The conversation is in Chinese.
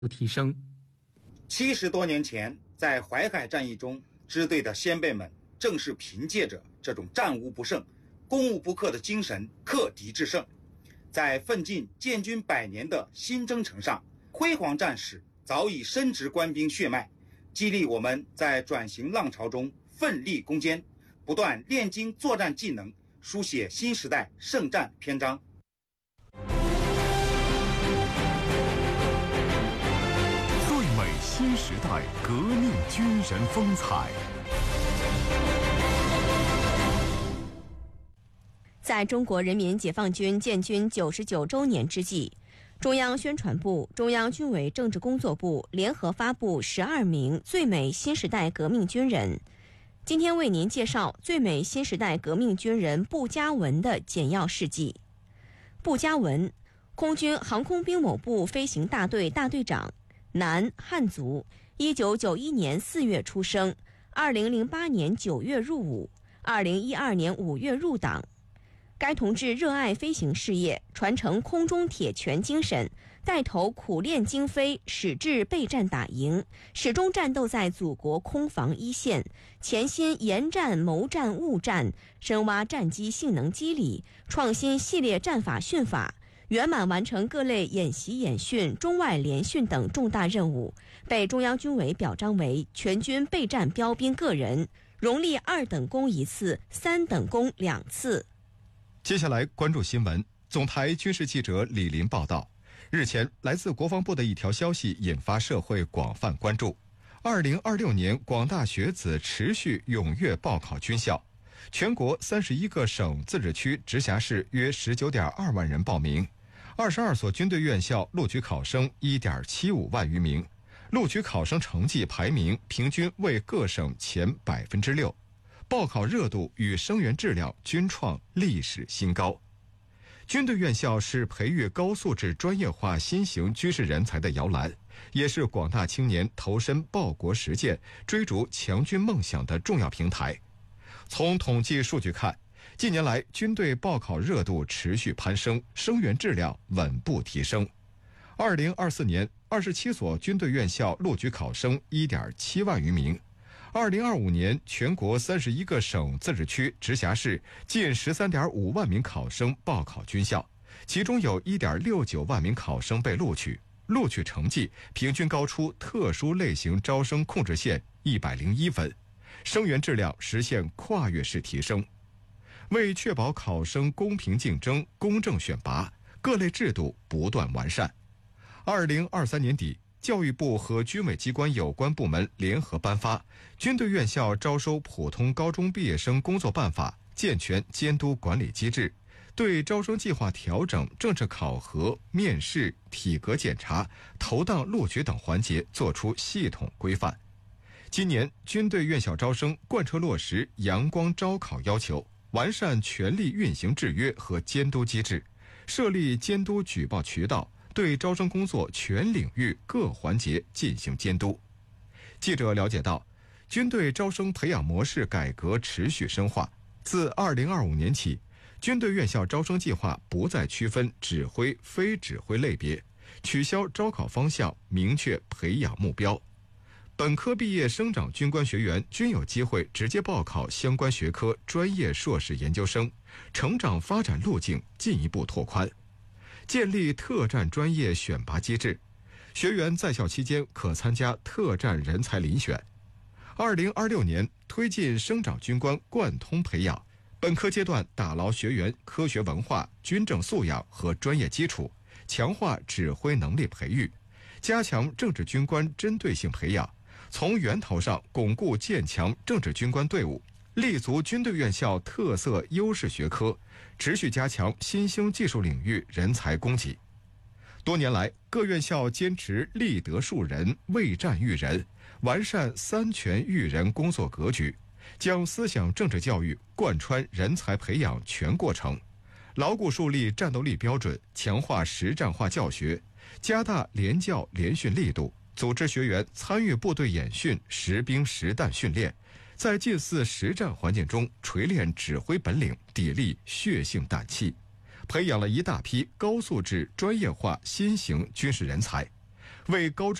提升。 70多年前，在淮海战役中，支队的先辈们正是凭借着这种战无不胜、攻无不克的精神，克敌制胜，在奋进建军100年的新征程上，辉煌战史早已深植官兵血脉，激励我们在转型浪潮中奋力攻坚，不断炼精作战技能，书写新时代圣战篇章。 最美新时代革命军人风采。 在中国人民解放军建军99周年之际，中央宣传部、中央军委政治工作部联合发布12名最美新时代革命军人。今天为您介绍最美新时代革命军人步佳文的简要事迹。步佳文，空军航空兵某部飞行大队大队长，男，汉族，1991年4月出生，2008年9月入伍，2012年5月入党。该同志热爱飞行事业，传承空中铁拳精神，带头苦练精飞，矢志备战打赢，始终战斗在祖国空防一线，潜心研战谋战误战，深挖战机性能机理，创新系列战法训法，圆满完成各类演习演训、中外联训等重大任务，被中央军委表彰为全军备战标兵个人，荣立2等功1次、3等功2次。 接下来关注新闻。总台军事记者李林报道，日前来自国防部的一条消息引发社会广泛关注。2026年广大学子持续踊跃报考军校，全国31个省自治区直辖市约19.2万人报名，22所军队院校录取考生1.75万余名，录取考生成绩排名平均为各省前6%。报考热度与生源质量均创历史新高。军队院校是培育高素质专业化新型军事人才的摇篮，也是广大青年投身报国实践、追逐强军梦想的重要平台。从统计数据看，近年来军队报考热度持续攀升，生源质量稳步提升。2024年，27所军队院校录取考生1.7万余名。2025年，全国31个省自治区直辖市近13.5万名考生报考军校，其中有1.69万名考生被录取，录取成绩平均高出特殊类型招生控制线101分，生源质量实现跨越式提升。为确保考生公平竞争、公正选拔，各类制度不断完善。2023年底，教育部和军委机关有关部门联合颁发《军队院校招收普通高中毕业生工作办法》，健全监督管理机制，对招生计划调整、政治考核、面试、体格检查、投档录取等环节作出系统规范。今年，军队院校招生贯彻落实阳光招考要求，完善权力运行制约和监督机制，设立监督举报渠道，对招生工作全领域各环节进行监督。记者了解到，军队招生培养模式改革持续深化。自2025年起，军队院校招生计划不再区分指挥、非指挥类别，取消招考方向，明确培养目标。本科毕业生长军官学员均有机会直接报考相关学科专业硕士研究生，成长发展路径进一步拓宽。建立特战专业选拔机制，学员在校期间可参加特战人才遴选。2026年推进生长军官贯通培养，本科阶段打牢学员科学文化、军政素养和专业基础，强化指挥能力培育，加强政治军官针对性培养，从源头上巩固建强政治军官队伍，立足军队院校特色优势学科，持续加强新兴技术领域人才供给。多年来，各院校坚持立德树人、为战育人，完善三权育人工作格局，将思想政治教育贯穿人才培养全过程，牢固树立战斗力标准，强化实战化教学，加大联教联训力度，组织学员参与部队演训、实兵实弹训练，在近似实战环境中锤炼指挥本领，砥砺血性胆气，培养了一大批高素质专业化新型军事人才， 为高